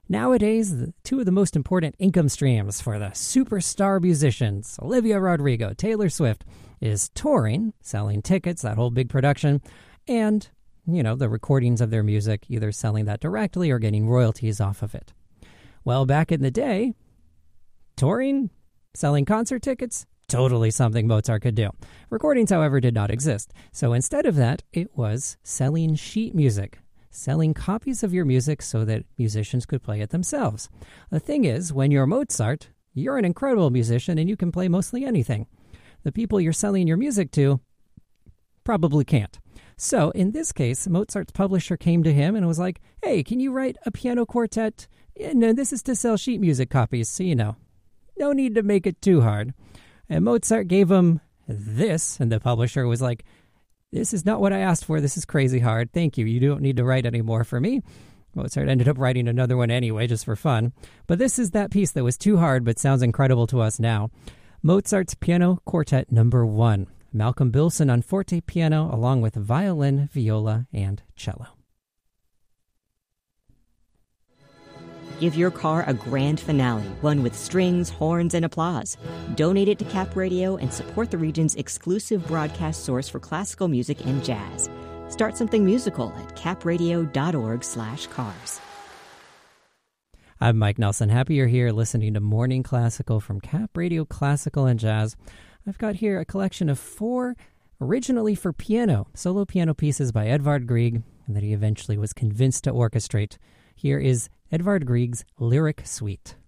Nowadays, two of the most important income streams for the superstar musicians, Olivia Rodrigo, Taylor Swift, is touring, selling tickets, that whole big production, and, the recordings of their music, either selling that directly or getting royalties off of it. Well, back in the day, touring, selling concert tickets, totally something Mozart could do. Recordings, however, did not exist. So instead of that, it was selling sheet music, selling copies of your music so that musicians could play it themselves. The thing is, when you're Mozart, you're an incredible musician and you can play mostly anything. The people you're selling your music to probably can't. So in this case, Mozart's publisher came to him and was like, hey, can you write a piano quartet? No, this is to sell sheet music copies, so no need to make it too hard. And Mozart gave him this, and the publisher was like, this is not what I asked for. This is crazy hard. Thank you. You don't need to write any more for me. Mozart ended up writing another one anyway, just for fun. But this is that piece that was too hard, but sounds incredible to us now. Mozart's Piano Quartet No. 1. Malcolm Bilson on forte piano, along with violin, viola, and cello. Give your car a grand finale, one with strings, horns, and applause. Donate it to Cap Radio and support the region's exclusive broadcast source for classical music and jazz. Start something musical at capradio.org/cars. I'm Mike Nelson. Happy you're here listening to Morning Classical from Cap Radio Classical and Jazz. I've got here a collection of 4 originally for piano, solo piano pieces by Edvard Grieg, and that he eventually was convinced to orchestrate. Here is Edvard Grieg's Lyric Suite.